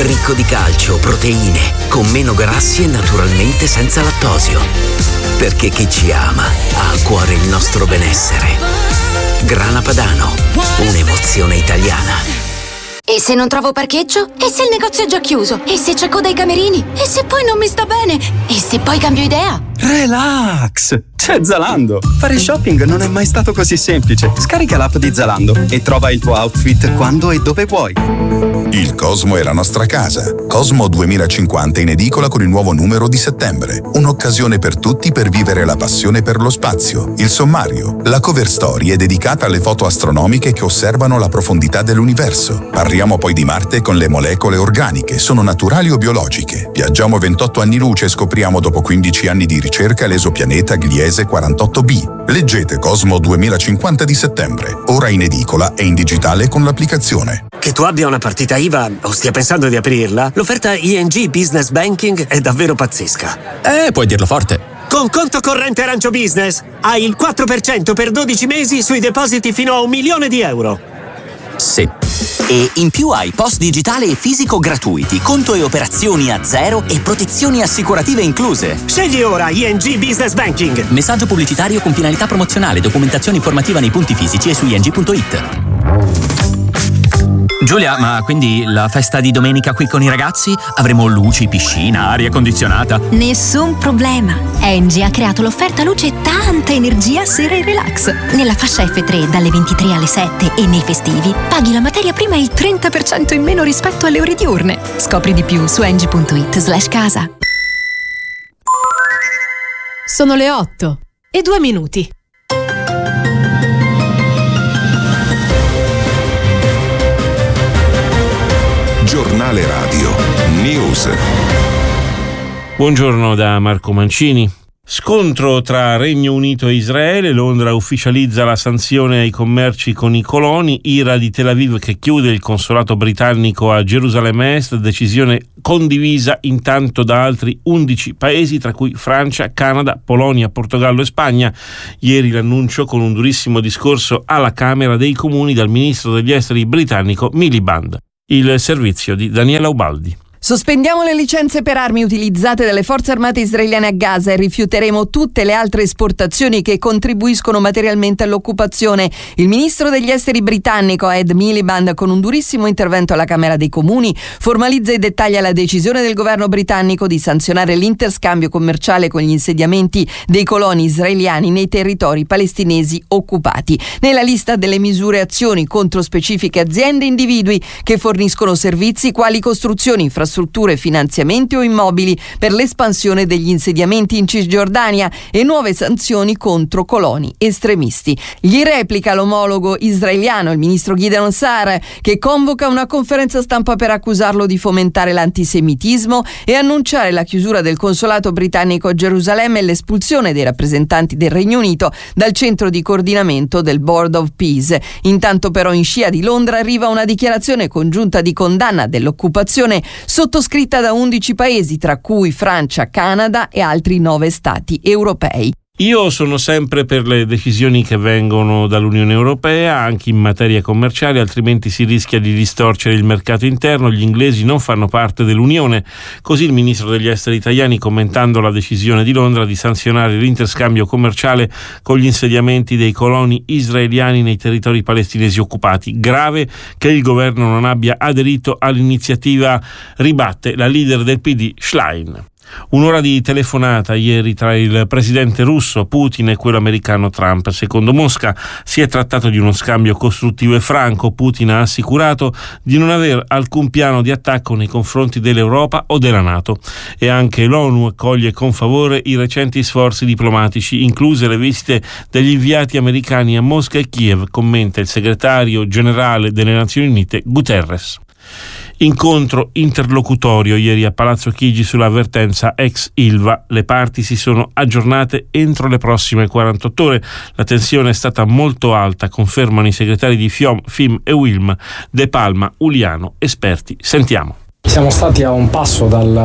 ricco di calcio, proteine, con meno grassi e naturalmente senza lattosio. Perché chi ci ama ha a cuore il nostro benessere. Grana Padano, un'emozione italiana. E se non trovo parcheggio? E se il negozio è già chiuso? E se c'è coda ai camerini? E se poi non mi sta bene? E se poi cambio idea? Relax! C'è Zalando! Fare shopping non è mai stato così semplice. Scarica l'app di Zalando e trova il tuo outfit quando e dove vuoi. Il Cosmo è la nostra casa. Cosmo 2050 in edicola con il nuovo numero di settembre. Un'occasione per tutti per vivere la passione per lo spazio. Il sommario. La cover story è dedicata alle foto astronomiche che osservano la profondità dell'universo. Parliamo poi di Marte con le molecole organiche. Sono naturali o biologiche. Viaggiamo 28 anni luce e scopriamo dopo 15 anni di ricerca l'esopianeta Gliese 48b. Leggete Cosmo 2050 di settembre. Ora in edicola e in digitale con l'applicazione. Che tu abbia una partita IVA o stia pensando di aprirla, l'offerta ING Business Banking è davvero pazzesca. Puoi dirlo forte. Con conto corrente Arancio Business hai il 4% per 12 mesi sui depositi fino a €1.000.000. Sì. E in più hai post digitale e fisico gratuiti, conto e operazioni a zero e protezioni assicurative incluse. Scegli ora ING Business Banking. Messaggio pubblicitario con finalità promozionale, documentazione informativa nei punti fisici e su ing.it. Giulia, ma quindi la festa di domenica qui con i ragazzi? Avremo luci, piscina, aria condizionata? Nessun problema. ENGIE ha creato l'offerta luce e tanta energia sera e relax. Nella fascia F3 dalle 23 alle 7 e nei festivi paghi la materia prima il 30% in meno rispetto alle ore diurne. Scopri di più su engie.it/casa. Sono le 8:02. Giornale Radio News. Buongiorno da Marco Mancini. Scontro tra Regno Unito e Israele. Londra ufficializza la sanzione ai commerci con i coloni. Ira di Tel Aviv che chiude il consolato britannico a Gerusalemme Est. Decisione condivisa intanto da altri 11 paesi, tra cui Francia, Canada, Polonia, Portogallo e Spagna. Ieri l'annuncio con un durissimo discorso alla Camera dei Comuni dal ministro degli esteri britannico Miliband. Il servizio di Daniela Ubaldi. Sospendiamo le licenze per armi utilizzate dalle forze armate israeliane a Gaza e rifiuteremo tutte le altre esportazioni che contribuiscono materialmente all'occupazione. Il ministro degli esteri britannico Ed Miliband, con un durissimo intervento alla Camera dei Comuni, formalizza e dettaglia la decisione del governo britannico di sanzionare l'interscambio commerciale con gli insediamenti dei coloni israeliani nei territori palestinesi occupati. Nella lista delle misure e azioni contro specifiche aziende e individui che forniscono servizi quali costruzioni, infrastrutture, finanziamenti o immobili per l'espansione degli insediamenti in Cisgiordania e nuove sanzioni contro coloni estremisti. Gli replica l'omologo israeliano, il ministro Gideon Saar, che convoca una conferenza stampa per accusarlo di fomentare l'antisemitismo e annunciare la chiusura del consolato britannico a Gerusalemme e l'espulsione dei rappresentanti del Regno Unito dal centro di coordinamento del Board of Peace. Intanto però in scia di Londra arriva una dichiarazione congiunta di condanna dell'occupazione sottoscritta da 11 paesi, tra cui Francia, Canada e altri 9 stati europei. Io sono sempre per le decisioni che vengono dall'Unione Europea, anche in materia commerciale, altrimenti si rischia di distorcere il mercato interno. Gli inglesi non fanno parte dell'Unione. Così il ministro degli esteri italiani, commentando la decisione di Londra di sanzionare l'interscambio commerciale con gli insediamenti dei coloni israeliani nei territori palestinesi occupati. Grave che il governo non abbia aderito all'iniziativa, ribatte la leader del PD Schlein. Un'ora di telefonata ieri tra il presidente russo Putin e quello americano Trump. Secondo Mosca si è trattato di uno scambio costruttivo e franco. Putin ha assicurato di non aver alcun piano di attacco nei confronti dell'Europa o della NATO. E anche l'ONU accoglie con favore i recenti sforzi diplomatici, incluse le visite degli inviati americani a Mosca e Kiev, commenta il segretario generale delle Nazioni Unite Guterres. Incontro interlocutorio ieri a Palazzo Chigi sull'avvertenza ex Ilva. Le parti si sono aggiornate entro le prossime 48 ore. La tensione è stata molto alta, confermano i segretari di FIOM, FIM e UILM, De Palma, Uliano, esperti. Sentiamo. Siamo stati a un passo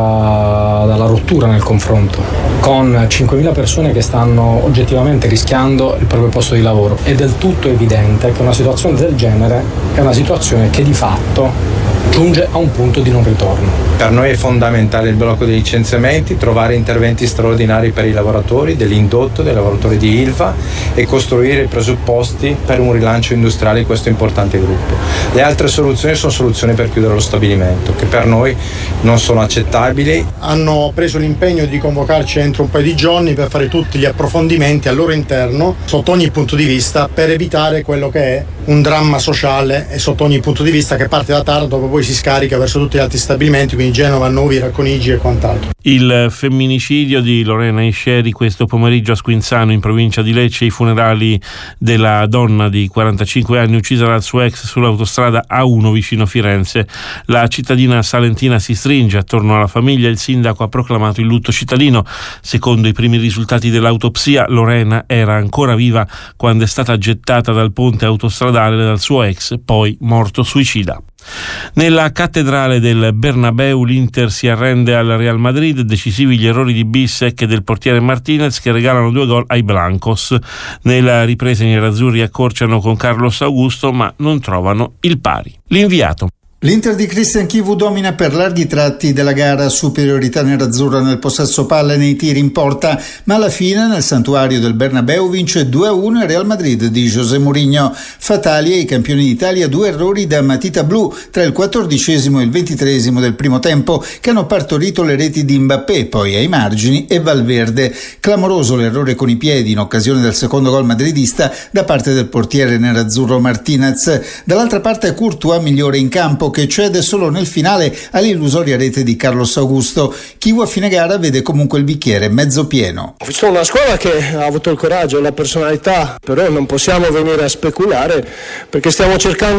dalla rottura nel confronto, con 5.000 persone che stanno oggettivamente rischiando il proprio posto di lavoro. È del tutto evidente che una situazione del genere è una situazione che di fatto giunge a un punto di non ritorno. Per noi è fondamentale il blocco dei licenziamenti, trovare interventi straordinari per i lavoratori dell'indotto, dei lavoratori di Ilva e costruire i presupposti per un rilancio industriale di questo importante gruppo. Le altre soluzioni sono soluzioni per chiudere lo stabilimento, che per noi non sono accettabili. Hanno preso l'impegno di convocarci entro un paio di giorni per fare tutti gli approfondimenti al loro interno, sotto ogni punto di vista, per evitare quello che è un dramma sociale e sotto ogni punto di vista che parte da Taranto, poi si scarica verso tutti gli altri stabilimenti, quindi Genova, Novi, Racconigi e quant'altro. Il femminicidio di Lorena Isceri questo pomeriggio a Squinzano, in provincia di Lecce, i funerali della donna di 45 anni uccisa dal suo ex sull'autostrada A1 vicino Firenze. La cittadina salentina si stringe attorno alla famiglia. Il sindaco ha proclamato il lutto cittadino. Secondo i primi risultati dell'autopsia, Lorena era ancora viva quando è stata gettata dal ponte autostradale dal suo ex, poi morto suicida. Nella cattedrale del Bernabeu l'Inter si arrende al Real Madrid, decisivi gli errori di Bissek e del portiere Martinez che regalano 2 gol ai Blancos. Nella ripresa i nerazzurri accorciano con Carlos Augusto ma non trovano il pari. L'inviato. L'Inter di Christian Chivu domina per larghi tratti della gara, superiorità nerazzurra nel possesso palla e nei tiri in porta, ma alla fine nel santuario del Bernabeu vince 2-1 il Real Madrid di José Mourinho. Fatali ai campioni d'Italia 2 errori da matita blu tra il 14° e il 23° del primo tempo che hanno partorito le reti di Mbappé, poi ai margini e Valverde. Clamoroso l'errore con i piedi in occasione del secondo gol madridista da parte del portiere nerazzurro Martinez. Dall'altra parte Courtois migliore in campo, che cede solo nel finale all'illusoria rete di Carlos Augusto. Chivu a fine gara vede comunque il bicchiere mezzo pieno. Ho visto una squadra che ha avuto il coraggio e la personalità, però non possiamo venire a speculare perché stiamo cercando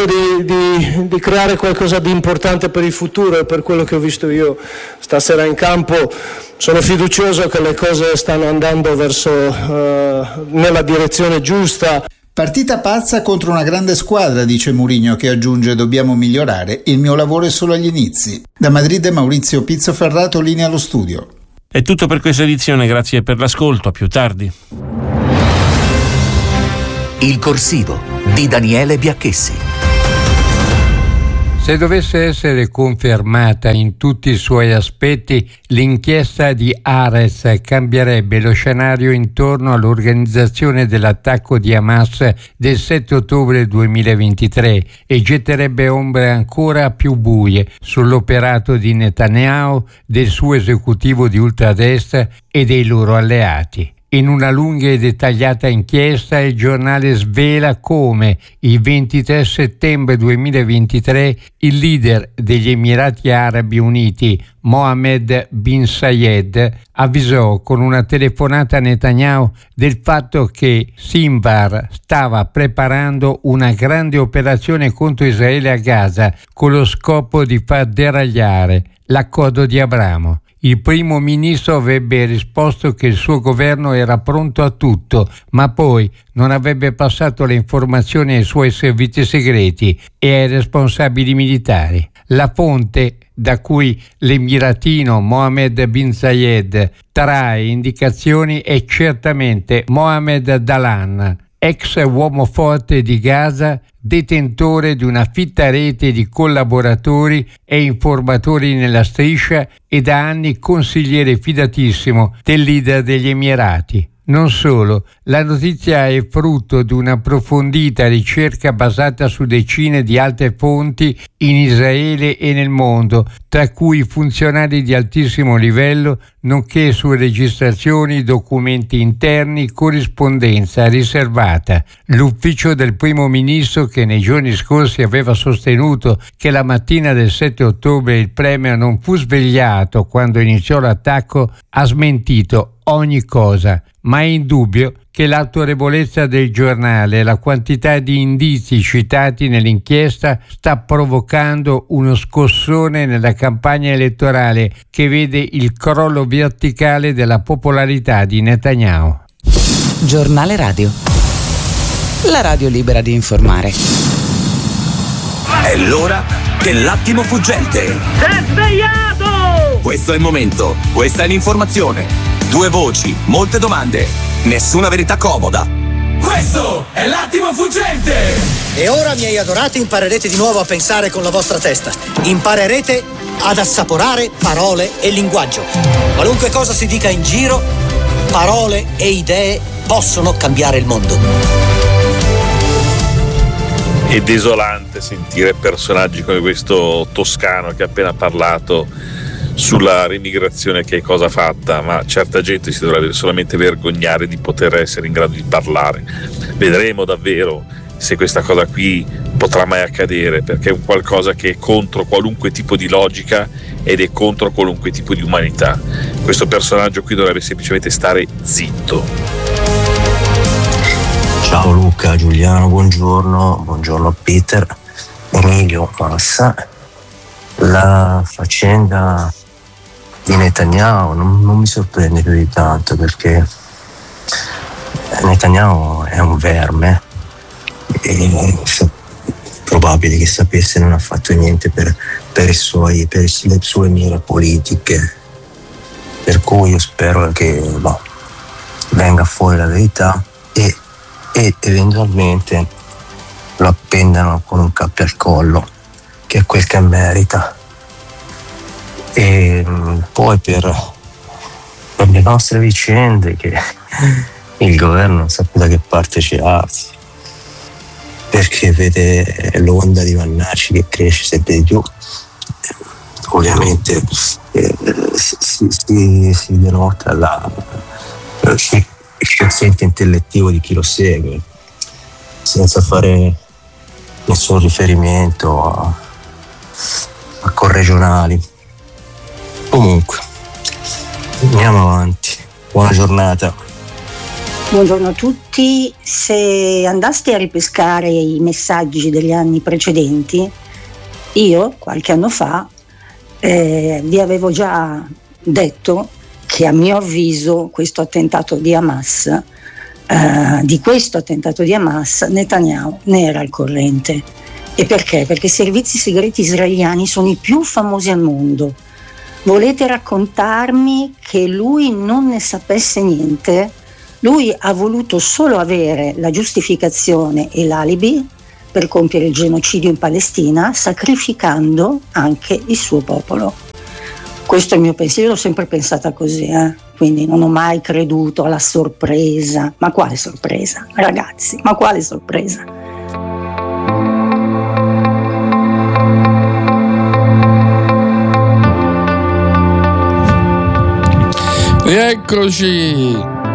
di creare qualcosa di importante per il futuro, e per quello che ho visto io stasera in campo sono fiducioso che le cose stanno andando verso nella direzione giusta. Partita pazza contro una grande squadra, dice Mourinho, che aggiunge: dobbiamo migliorare, il mio lavoro è solo agli inizi. Da Madrid Maurizio Pizzoferrato, linea allo studio. È tutto per questa edizione, grazie per l'ascolto, a più tardi. Il corsivo di Daniele Biacchessi. Se dovesse essere confermata in tutti i suoi aspetti, l'inchiesta di Ares cambierebbe lo scenario intorno all'organizzazione dell'attacco di Hamas del 7 ottobre 2023 e getterebbe ombre ancora più buie sull'operato di Netanyahu, del suo esecutivo di ultradestra e dei loro alleati. In una lunga e dettagliata inchiesta il giornale svela come il 23 settembre 2023 il leader degli Emirati Arabi Uniti, Mohammed bin Zayed, avvisò con una telefonata a Netanyahu del fatto che Sinwar stava preparando una grande operazione contro Israele a Gaza con lo scopo di far deragliare l'accordo di Abramo. Il primo ministro avrebbe risposto che il suo governo era pronto a tutto, ma poi non avrebbe passato le informazioni ai suoi servizi segreti e ai responsabili militari. La fonte da cui l'emiratino Mohammed bin Zayed trae indicazioni è certamente Mohammed Dalan, ex uomo forte di Gaza, detentore di una fitta rete di collaboratori e informatori nella striscia e da anni consigliere fidatissimo del leader degli Emirati. Non solo, la notizia è frutto di un'approfondita ricerca basata su decine di altre fonti in Israele e nel mondo, tra cui funzionari di altissimo livello, nonché su registrazioni, documenti interni, corrispondenza riservata. L'ufficio del primo ministro, che nei giorni scorsi aveva sostenuto che la mattina del 7 ottobre il premier non fu svegliato quando iniziò l'attacco, ha smentito ogni cosa, ma è indubbio che l'autorevolezza del giornale e la quantità di indizi citati nell'inchiesta sta provocando uno scossone nella campagna elettorale che vede il crollo verticale della popolarità di Netanyahu. Giornale Radio. La radio libera di informare. È l'ora dell'attimo fuggente. Sei svegliato! Questo è il momento, questa è l'informazione. 2 voci, molte domande, nessuna verità comoda. Questo è l'attimo fuggente! E ora, miei adorati, imparerete di nuovo a pensare con la vostra testa. Imparerete ad assaporare parole e linguaggio. Qualunque cosa si dica in giro, parole e idee possono cambiare il mondo. È desolante sentire personaggi come questo toscano che ha appena parlato sulla remigrazione, che è cosa fatta, ma certa gente si dovrebbe solamente vergognare di poter essere in grado di parlare. Vedremo davvero se questa cosa qui potrà mai accadere, perché è un qualcosa che è contro qualunque tipo di logica ed è contro qualunque tipo di umanità. Questo personaggio qui dovrebbe semplicemente stare zitto. Ciao Luca, Giuliano, buongiorno Peter, Emilio, Massa. La faccenda di Netanyahu non mi sorprende più di tanto, perché Netanyahu è un verme e è probabile che sapesse non ha fatto niente per le sue mire politiche, per cui io spero che venga fuori la verità e eventualmente lo appendano con un cappio al collo, che è quel che merita. E poi per le nostre vicende, che il governo non sa più da che parte girarsi, perché vede l'onda di Vannacci che cresce sempre di più. Ovviamente si denota il quoziente intellettivo di chi lo segue, senza fare nessun riferimento a corregionali. Comunque, andiamo avanti. Buona giornata. Buongiorno a tutti. Se andasti a ripescare i messaggi degli anni precedenti, io qualche anno fa vi avevo già detto che a mio avviso questo attentato di Hamas, Netanyahu ne era al corrente. E perché? Perché i servizi segreti israeliani sono i più famosi al mondo. Volete raccontarmi che lui non ne sapesse niente? Lui ha voluto solo avere la giustificazione e l'alibi per compiere il genocidio in Palestina, sacrificando anche il suo popolo. Questo è il mio pensiero, l'ho sempre pensata così, quindi non ho mai creduto alla sorpresa. Ma quale sorpresa, ragazzi? Ma quale sorpresa? Rieccoci.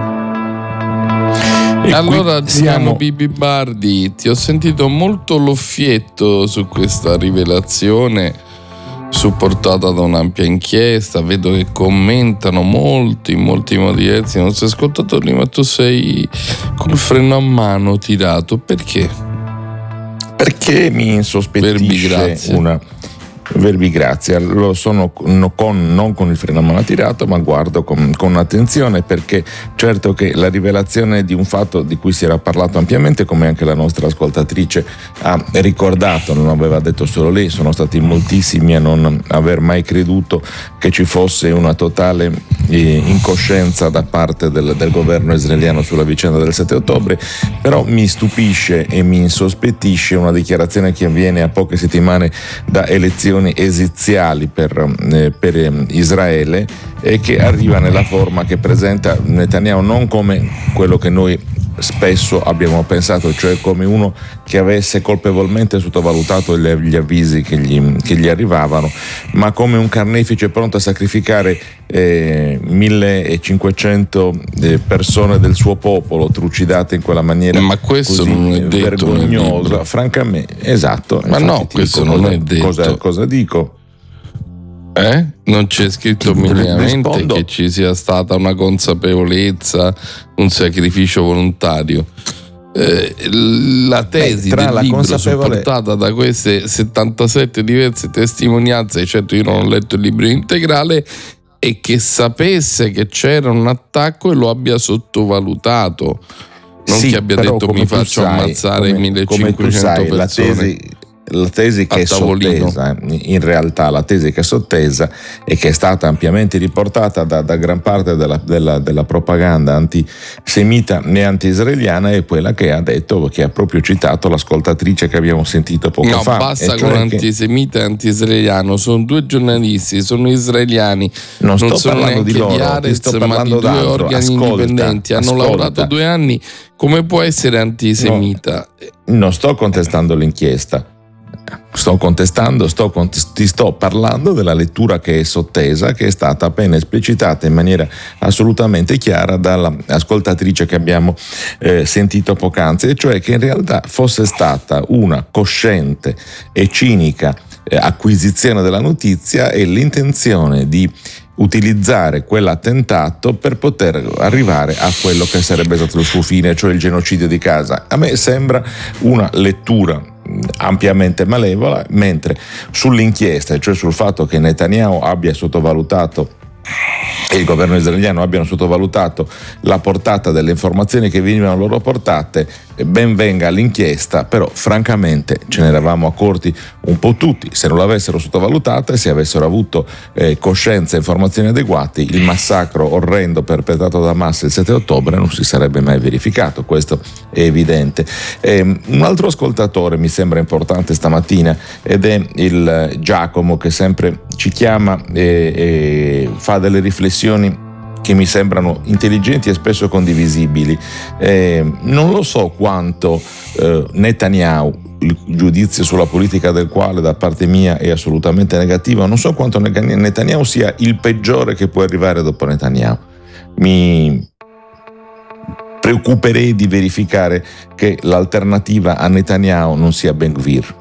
E allora Giuliano Bibi Bardi, ti ho sentito molto loffietto su questa rivelazione, supportata da un'ampia inchiesta. Vedo che commentano molti modi diversi i nostri ascoltatori, ma tu sei col freno a mano tirato. Perché? Perché mi insospettisce Verbigrazia, lo sono non con il freno a mano tirato, ma guardo con attenzione, perché certo che la rivelazione di un fatto di cui si era parlato ampiamente, come anche la nostra ascoltatrice ha ricordato, non aveva detto solo lei, sono stati moltissimi a non aver mai creduto che ci fosse una totale incoscienza da parte del governo israeliano sulla vicenda del 7 ottobre, però mi stupisce e mi insospettisce una dichiarazione che avviene a poche settimane da elezioni esiziali per Israele, e che arriva nella forma che presenta Netanyahu non come quello che noi spesso abbiamo pensato, cioè come uno che avesse colpevolmente sottovalutato gli avvisi che gli arrivavano, ma come un carnefice pronto a sacrificare 1500 persone del suo popolo trucidate in quella maniera. Ma questo così non è detto vergognosa, francamente. Esatto. Ma no, questo non è detto. Cosa dico? Non c'è scritto minimamente che ci sia stata una consapevolezza, un sacrificio volontario. La tesi del libro, supportata da queste 77 diverse testimonianze, certo io non ho letto il libro integrale, è che sapesse che c'era un attacco e lo abbia sottovalutato, non che abbia detto mi faccio ammazzare 1500 persone. la tesi che è sottesa, in realtà la tesi che è sottesa e che è stata ampiamente riportata da gran parte della propaganda antisemita e anti-israeliana è quella che ha detto, che ha proprio citato l'ascoltatrice che abbiamo sentito poco fa. No, basta con antisemita e anti-israeliano, sono due giornalisti, sono israeliani, non sto sono parlando neanche di loro, Arez, sto ma parlando di due d'altro. organi indipendenti, hanno lavorato 2 anni, come può essere antisemita? Non sto contestando l'inchiesta. Ti sto parlando della lettura che è sottesa, che è stata appena esplicitata in maniera assolutamente chiara dall'ascoltatrice che abbiamo sentito poc'anzi, e cioè che in realtà fosse stata una cosciente e cinica acquisizione della notizia e l'intenzione di utilizzare quell'attentato per poter arrivare a quello che sarebbe stato il suo fine, cioè il genocidio di Gaza. A me sembra una lettura ampiamente malevola, mentre sull'inchiesta, cioè sul fatto che Netanyahu abbia sottovalutato e il governo israeliano abbiano sottovalutato la portata delle informazioni che venivano loro portate, ben venga l'inchiesta, però francamente ce ne eravamo accorti un po' tutti. Se non l'avessero sottovalutata e se avessero avuto coscienza e informazioni adeguate, il massacro orrendo perpetrato da Hamas il 7 ottobre non si sarebbe mai verificato, questo è evidente. Un altro ascoltatore mi sembra importante stamattina ed è il Giacomo, che sempre ci chiama e fa delle riflessioni che mi sembrano intelligenti e spesso condivisibili. Non lo so quanto Netanyahu, il giudizio sulla politica del quale da parte mia è assolutamente negativo, non so quanto Netanyahu sia il peggiore che può arrivare dopo Netanyahu. Mi preoccuperei di verificare che l'alternativa a Netanyahu non sia Ben Gvir.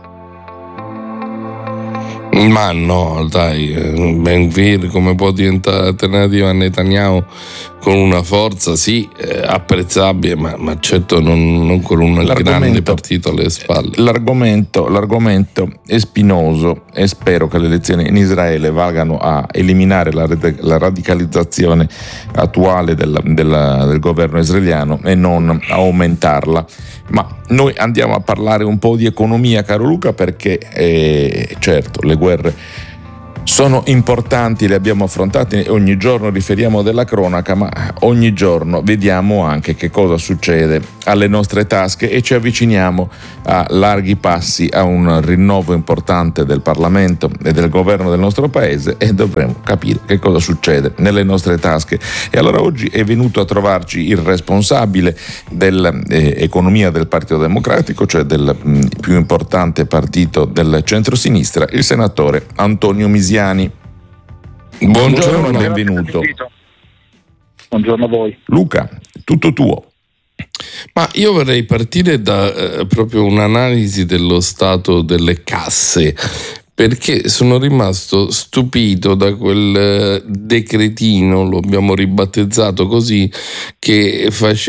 Ma no, dai, Ben Gvir come può diventare alternativa a Netanyahu con una forza sì apprezzabile, ma certo non con un grande partito alle spalle. L'argomento è spinoso e spero che le elezioni in Israele valgano a eliminare la radicalizzazione attuale del governo israeliano e non a aumentarla. Ma noi andiamo a parlare un po' di economia, caro Luca, perché certo le guerre sono importanti, le abbiamo affrontate, ogni giorno riferiamo della cronaca, ma ogni giorno vediamo anche che cosa succede alle nostre tasche e ci avviciniamo a larghi passi a un rinnovo importante del Parlamento e del governo del nostro paese e dovremo capire che cosa succede nelle nostre tasche. E allora oggi è venuto a trovarci il responsabile dell'economia del Partito Democratico, cioè del più importante partito del centro-sinistra, il senatore Antonio Misiani. Buongiorno e benvenuto. Buongiorno a voi. Luca, tutto tuo. Ma io vorrei partire da proprio un'analisi dello stato delle casse, perché sono rimasto stupito da quel decretino, lo abbiamo ribattezzato così, che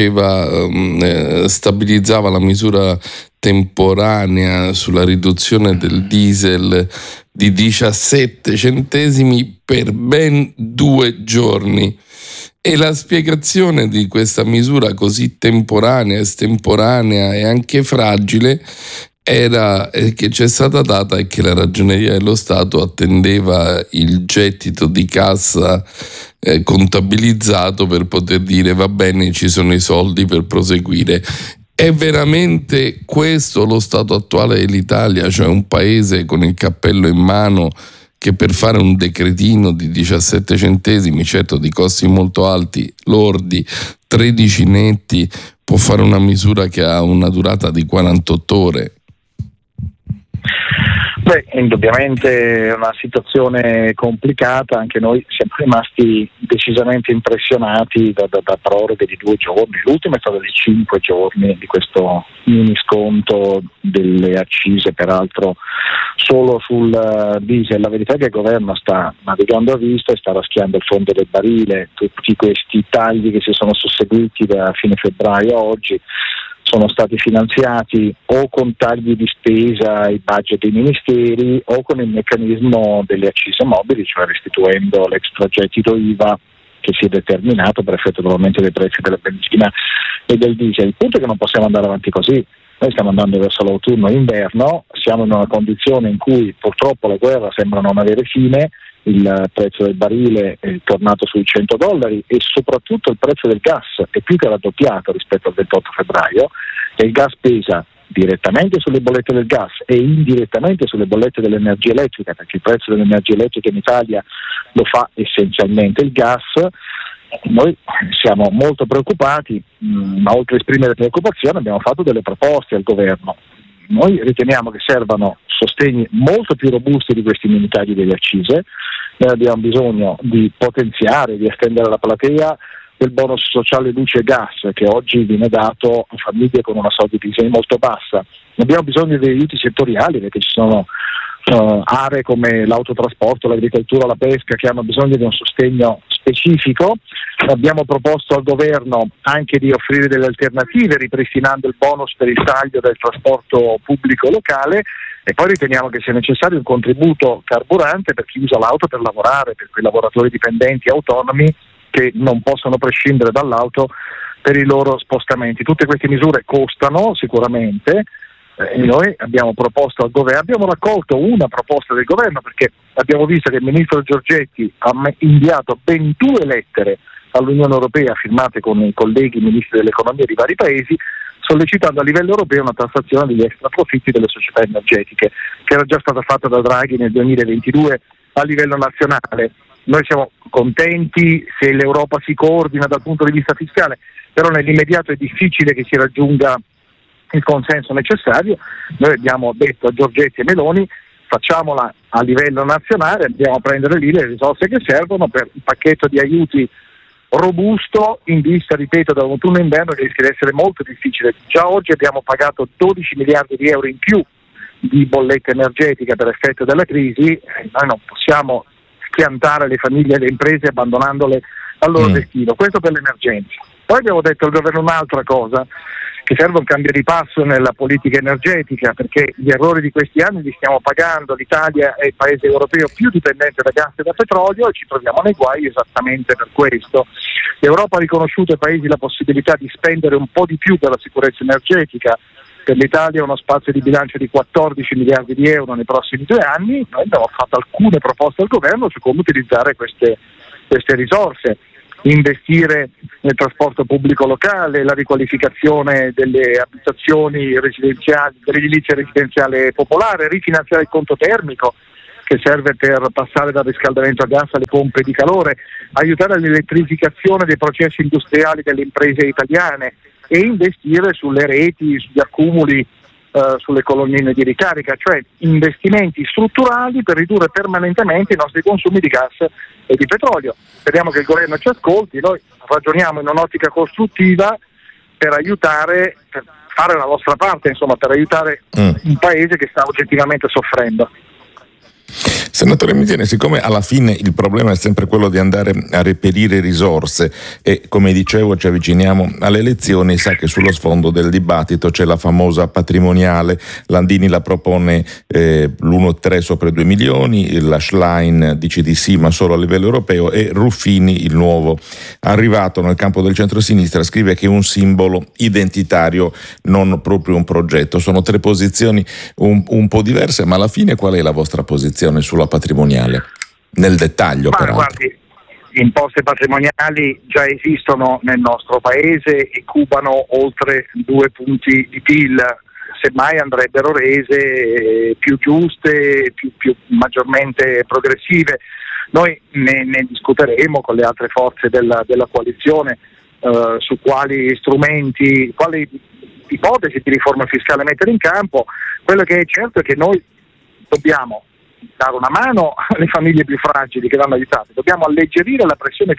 stabilizzava la misura temporanea sulla riduzione del diesel di 17 centesimi per ben 2 giorni. E la spiegazione di questa misura così temporanea, estemporanea e anche fragile era che c'è stata data e che la Ragioneria dello Stato attendeva il gettito di cassa contabilizzato per poter dire va bene, ci sono i soldi per proseguire. È veramente questo lo stato attuale dell'Italia, cioè un paese con il cappello in mano che per fare un decretino di 17 centesimi, certo di costi molto alti, lordi, 13 netti, può fare una misura che ha una durata di 48 ore? Beh, indubbiamente è una situazione complicata, anche noi siamo rimasti decisamente impressionati da proroghe di 2 giorni, l'ultima è stata di 5 giorni di questo mini sconto delle accise, peraltro solo sul diesel. La verità è che il governo sta navigando a vista e sta raschiando il fondo del barile. Tutti questi tagli che si sono susseguiti da fine febbraio a oggi sono stati finanziati o con tagli di spesa ai budget dei ministeri o con il meccanismo delle accise mobili, cioè restituendo l'extragettito IVA che si è determinato per effetto dell'aumento dei prezzi della benzina e del diesel. Il punto è che non possiamo andare avanti così, Noi stiamo andando verso l'autunno e l'inverno, siamo in una condizione in cui purtroppo le guerre sembrano non avere fine, il prezzo del barile è tornato sui $100 e soprattutto il prezzo del gas è più che raddoppiato rispetto al 28 febbraio e il gas pesa direttamente sulle bollette del gas e indirettamente sulle bollette dell'energia elettrica, perché il prezzo dell'energia elettrica in Italia lo fa essenzialmente il gas. Noi siamo molto preoccupati, ma oltre a esprimere preoccupazione abbiamo fatto delle proposte al governo. Noi riteniamo che servano sostegni molto più robusti di questi limitati delle accise. Noi abbiamo bisogno di potenziare, di estendere la platea del bonus sociale luce e gas che oggi viene dato a famiglie con una soglia di pensione molto bassa. Abbiamo bisogno di aiuti settoriali perché ci sono aree come l'autotrasporto, l'agricoltura, la pesca che hanno bisogno di un sostegno specifico. Abbiamo proposto al governo anche di offrire delle alternative ripristinando il bonus per il taglio del trasporto pubblico locale e poi riteniamo che sia necessario un contributo carburante per chi usa l'auto per lavorare, per quei lavoratori dipendenti autonomi che non possono prescindere dall'auto per i loro spostamenti. Tutte queste misure costano sicuramente e noi abbiamo proposto al governo, abbiamo raccolto una proposta del governo perché abbiamo visto che il ministro Giorgetti ha inviato ben 2 lettere all'Unione Europea firmate con i colleghi ministri dell'economia di vari paesi sollecitando a livello europeo una tassazione degli extraprofitti delle società energetiche che era già stata fatta da Draghi nel 2022 a livello nazionale. Noi siamo contenti se l'Europa si coordina dal punto di vista fiscale, però nell'immediato è difficile che si raggiunga il consenso necessario. Noi abbiamo detto a Giorgetti e Meloni facciamola a livello nazionale, andiamo a prendere lì le risorse che servono per un pacchetto di aiuti robusto in vista, ripeto, dall'autunno e inverno che rischia di essere molto difficile. Già oggi abbiamo pagato 12 miliardi di euro in più di bolletta energetica per effetto della crisi, noi non possiamo schiantare le famiglie e le imprese abbandonandole al loro destino. Questo per l'emergenza. Poi abbiamo detto al governo un'altra cosa, che serve un cambio di passo nella politica energetica, perché gli errori di questi anni li stiamo pagando. L'Italia è il paese europeo più dipendente da gas e da petrolio e ci troviamo nei guai esattamente per questo. L'Europa ha riconosciuto ai paesi la possibilità di spendere un po' di più per la sicurezza energetica. Per l'Italia uno spazio di bilancio di 14 miliardi di euro nei prossimi 2 anni. Noi abbiamo fatto alcune proposte al governo su come utilizzare queste risorse. Investire nel trasporto pubblico locale, la riqualificazione delle abitazioni residenziali, dell'edilizia residenziale popolare, rifinanziare il conto termico che serve per passare dal riscaldamento a gas alle pompe di calore, aiutare all'elettrificazione dei processi industriali delle imprese italiane e investire sulle reti, sugli accumuli, sulle colonnine di ricarica, cioè investimenti strutturali per ridurre permanentemente i nostri consumi di gas e di petrolio. Speriamo che il governo ci ascolti, noi ragioniamo in un'ottica costruttiva per aiutare, per fare la nostra parte, insomma, per aiutare un paese che sta oggettivamente soffrendo. Senatore Misiani, siccome alla fine il problema è sempre quello di andare a reperire risorse e come dicevo ci avviciniamo alle elezioni, sa che sullo sfondo del dibattito c'è la famosa patrimoniale. Landini la propone l'1,3 sopra i 2 milioni, la Schlein dice di sì ma solo a livello europeo e Ruffini, il nuovo arrivato nel campo del centro-sinistra, scrive che è un simbolo identitario, non proprio un progetto. Sono 3 posizioni un po' diverse, ma alla fine qual è la vostra posizione sulla patrimoniale? Nel dettaglio, peraltro. Guardi, imposte patrimoniali già esistono nel nostro paese e cubano oltre 2 punti di PIL, semmai andrebbero rese più giuste, più maggiormente progressive. Noi ne discuteremo con le altre forze della coalizione su quali strumenti, quali ipotesi di riforma fiscale mettere in campo. Quello che è certo è che noi dobbiamo dare una mano alle famiglie più fragili che vanno aiutate, dobbiamo alleggerire la pressione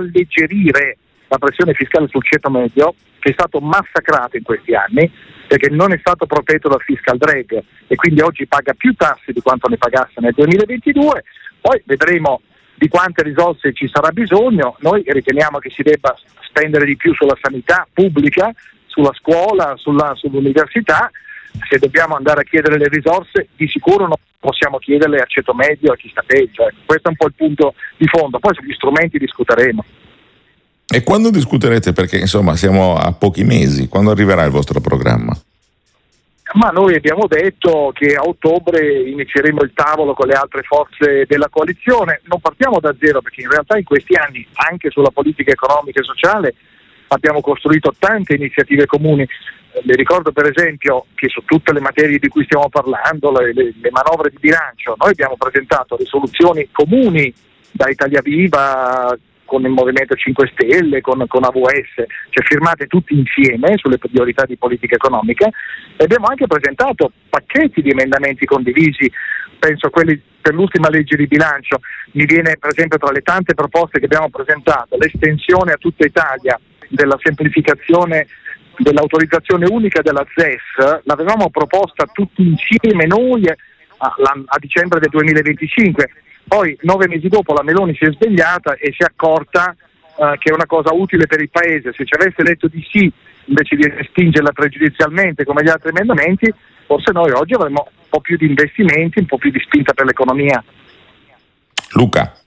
fiscale sul ceto medio che è stato massacrato in questi anni perché non è stato protetto dal fiscal drag e quindi oggi paga più tasse di quanto ne pagasse nel 2022. Poi vedremo di quante risorse ci sarà bisogno. Noi riteniamo che si debba spendere di più sulla sanità pubblica, sulla scuola, sull'università. Se dobbiamo andare a chiedere le risorse, di sicuro non possiamo chiederle a ceto medio, a chi sta peggio. Questo è un po' il punto di fondo. Poi sugli strumenti discuteremo. E quando discuterete? Perché insomma siamo a pochi mesi. Quando arriverà il vostro programma? ma noi abbiamo detto che a ottobre inizieremo il tavolo con le altre forze della coalizione. Non partiamo da zero, perché in realtà in questi anni anche sulla politica economica e sociale abbiamo costruito tante iniziative comuni. Le ricordo per esempio che su tutte le materie di cui stiamo parlando, le manovre di bilancio, noi abbiamo presentato risoluzioni comuni da Italia Viva, con il Movimento 5 Stelle, con AVS, cioè firmate tutti insieme sulle priorità di politica economica, e abbiamo anche presentato pacchetti di emendamenti condivisi. Penso a quelli per l'ultima legge di bilancio. Mi viene per esempio tra le tante proposte che abbiamo presentato l'estensione a tutta Italia della semplificazione dell'autorizzazione unica della ZES. L'avevamo proposta tutti insieme noi a dicembre del 2025. Poi 9 mesi dopo la Meloni si è svegliata e si è accorta che è una cosa utile per il Paese. Se ci avesse detto di sì invece di respingerla pregiudizialmente come gli altri emendamenti, forse noi oggi avremmo un po' più di investimenti, un po' più di spinta per l'economia. Luca.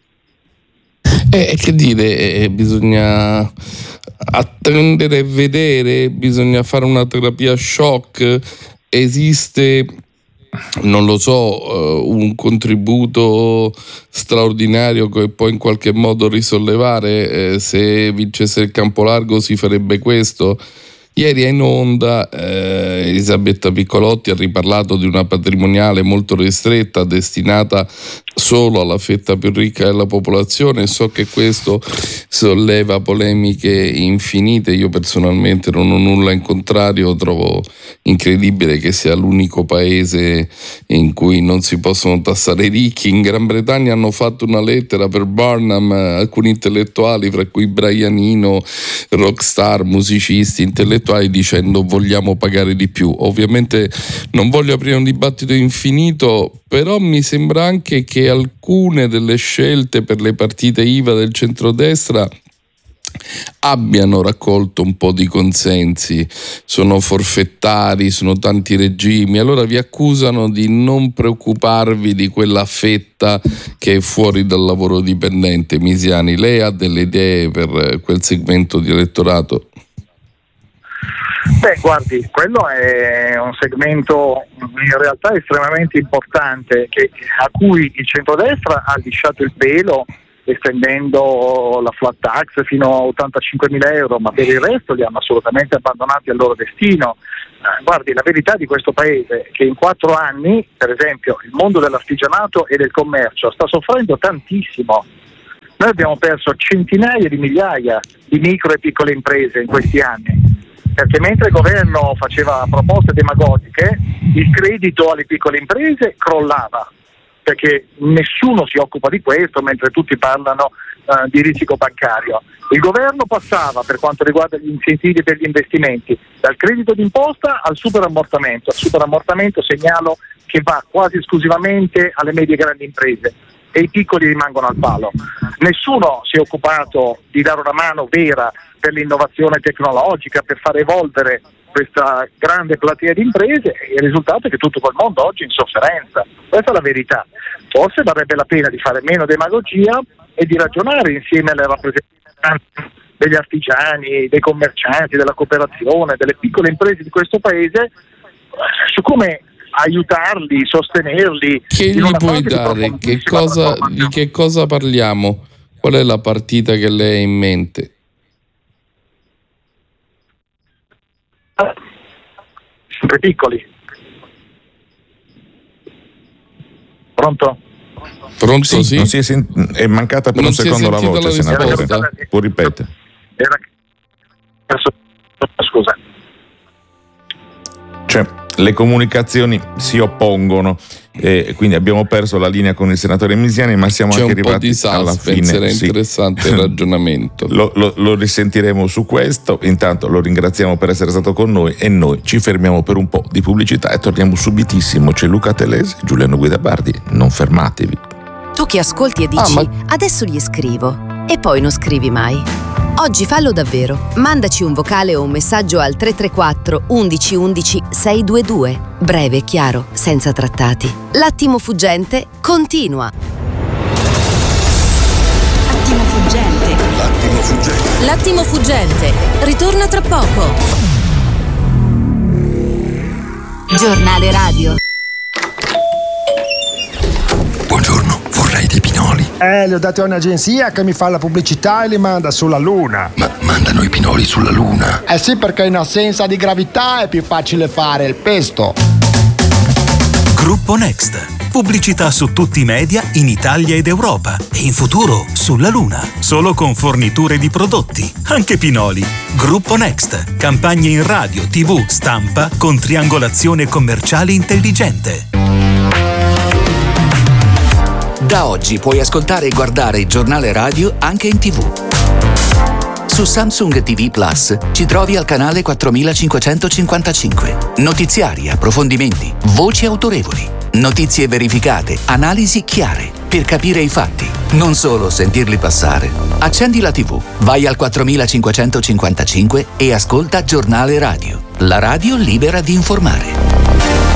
Che dire, bisogna attendere e vedere, bisogna fare una terapia shock. Esiste, non lo so, un contributo straordinario che può in qualche modo risollevare? Se vincesse il Campolargo si farebbe questo? Ieri in onda Elisabetta Piccolotti ha riparlato di una patrimoniale molto ristretta destinata solo alla fetta più ricca della popolazione. So che questo solleva polemiche infinite. Io personalmente non ho nulla in contrario, trovo incredibile che sia l'unico paese in cui non si possono tassare i ricchi. In Gran Bretagna hanno fatto una lettera per Burnham, alcuni intellettuali, fra cui Brianino, rockstar, musicisti, intellettuali, dicendo vogliamo pagare di più. Ovviamente non voglio aprire un dibattito infinito, però mi sembra anche che alcune delle scelte per le partite IVA del centrodestra abbiano raccolto un po' di consensi. Sono forfettari, sono tanti regimi, allora vi accusano di non preoccuparvi di quella fetta che è fuori dal lavoro dipendente. Misiani, lei ha delle idee per quel segmento di elettorato? Beh, guardi, quello è un segmento in realtà estremamente importante a cui il centrodestra ha lisciato il pelo estendendo la flat tax fino a 85.000 euro, ma per il resto li hanno assolutamente abbandonati al loro destino. Guardi, la verità di questo paese è che in 4 anni, per esempio, il mondo dell'artigianato e del commercio sta soffrendo tantissimo. Noi abbiamo perso centinaia di migliaia di micro e piccole imprese in questi anni, perché mentre il governo faceva proposte demagogiche, il credito alle piccole imprese crollava, perché nessuno si occupa di questo, mentre tutti parlano di risico bancario. Il governo passava, per quanto riguarda gli incentivi per gli investimenti, dal credito d'imposta al superammortamento. Il superammortamento, segnalo, che va quasi esclusivamente alle medie e grandi imprese, e i piccoli rimangono al palo. Nessuno si è occupato di dare una mano vera per l'innovazione tecnologica, per far evolvere questa grande platea di imprese, e il risultato è che tutto quel mondo oggi è in sofferenza. Questa è la verità. Forse varrebbe la pena di fare meno demagogia e di ragionare insieme alle rappresentanti degli artigiani, dei commercianti, della cooperazione, delle piccole imprese di questo paese, su come aiutarli, sostenerli. Che gli puoi dare? Di che cosa parliamo? Qual è la partita che lei ha in mente? Sempre piccoli. Pronto? Pronto, sì. È mancata per un secondo la voce, senatore. Può ripetere. Scusa. Cioè, le comunicazioni si oppongono, quindi abbiamo perso la linea con il senatore Misiani, ma siamo anche arrivati alla fine. Era interessante il ragionamento. Lo risentiremo su questo. Intanto lo ringraziamo per essere stato con noi e noi ci fermiamo per un po' di pubblicità e torniamo subitissimo. C'è Luca Telesi, Giuliano Guidabardi, non fermatevi. Tu che ascolti e dici adesso gli scrivo e poi non scrivi mai. Oggi fallo davvero. Mandaci un vocale o un messaggio al 334 11 11 622. Breve e chiaro, senza trattati. L'attimo fuggente continua. Attimo fuggente. L'attimo fuggente. L'attimo fuggente. Ritorna tra poco. Giornale radio. Buongiorno, vorrei dei pinoli. Li ho dati a un'agenzia che mi fa la pubblicità e li manda sulla Luna. Ma mandano i pinoli sulla Luna? Sì, perché in assenza di gravità è più facile fare il pesto. Gruppo Next. Pubblicità su tutti i media in Italia ed Europa e in futuro sulla Luna. Solo con forniture di prodotti, anche pinoli. Gruppo Next. Campagne in radio, TV, stampa con triangolazione commerciale intelligente. Da oggi puoi ascoltare e guardare il giornale radio anche in TV. Su Samsung TV Plus ci trovi al canale 4555. Notiziari, approfondimenti, voci autorevoli, notizie verificate, analisi chiare, per capire i fatti, non solo sentirli passare. Accendi la TV, vai al 4555 e ascolta Giornale Radio. La radio libera di informare.